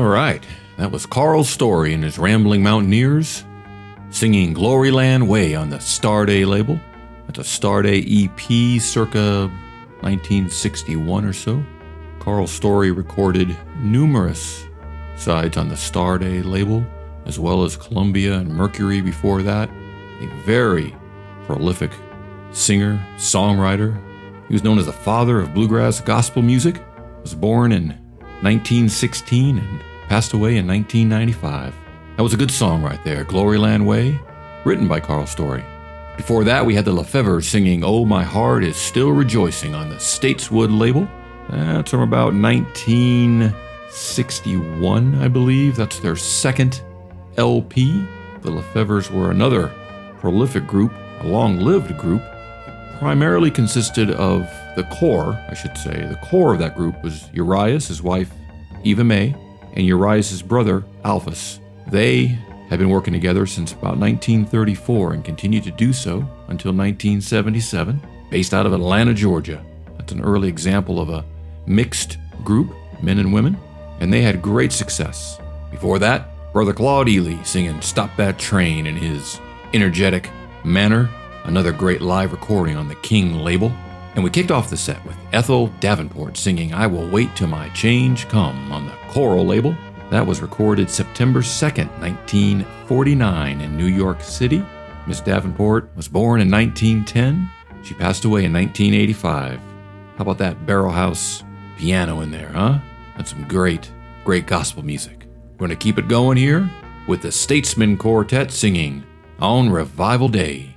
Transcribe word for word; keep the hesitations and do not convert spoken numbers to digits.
All right, that was Carl Story and his Rambling Mountaineers singing Gloryland Way on the Starday label. That's a Starday E P circa nineteen sixty-one or so. Carl Story recorded numerous sides on the Starday label, as well as Columbia and Mercury before that. A very prolific singer, songwriter. He was known as the father of bluegrass gospel music. Was born in nineteen sixteen and passed away in nineteen ninety-five. That was a good song right there, Gloryland Way, written by Carl Story. Before that, we had the Lefevres singing Oh My Heart Is Still Rejoicing on the Stateswood label. That's from about nineteen sixty-one, I believe. That's their second L P. The Lefevres were another prolific group, a long-lived group. It primarily consisted of the core, I should say. The core of that group was Urias, his wife Eva May, and Urias' brother Alphas. They had been working together since about nineteen thirty-four and continued to do so until nineteen seventy-seven, based out of Atlanta, Georgia. That's an early example of a mixed group, men and women, and they had great success. Before that, Brother Claude Ely singing Stop That Train in his energetic manner, another great live recording on the King label. And we kicked off the set with Ethel Davenport singing I Will Wait Till My Change Come on the Choral label. That was recorded September second, nineteen forty-nine in New York City. Miss Davenport was born in nineteen ten. She passed away in nineteen eighty-five. How about that barrel house piano in there, huh? That's some great, great gospel music. We're going to keep it going here with the Statesman Quartet singing On Revival Day.